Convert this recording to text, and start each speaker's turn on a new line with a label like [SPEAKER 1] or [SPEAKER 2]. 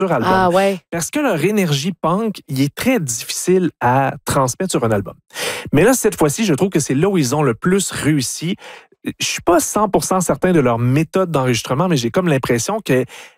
[SPEAKER 1] sur album.
[SPEAKER 2] Ah ouais.
[SPEAKER 1] Parce que leur énergie punk, il est très difficile à transmettre sur un album. Mais là, cette fois-ci, je trouve que c'est là où ils ont le plus réussi. Je suis pas 100% certain de leur méthode d'enregistrement, mais j'ai comme l'impression que